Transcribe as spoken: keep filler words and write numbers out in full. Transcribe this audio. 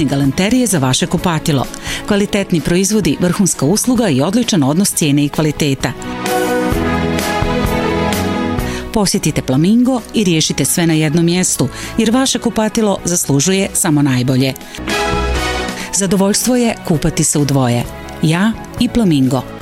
galanterije za vaše kupatilo. Kvalitetni proizvodi, vrhunska usluga i odličan odnos cijene i kvaliteta. Posjetite Flamingo i riješite sve na jednom mjestu, jer vaše kupatilo zaslužuje samo najbolje. Zadovoljstvo je kupati se u dvoje. Ja i Flamingo.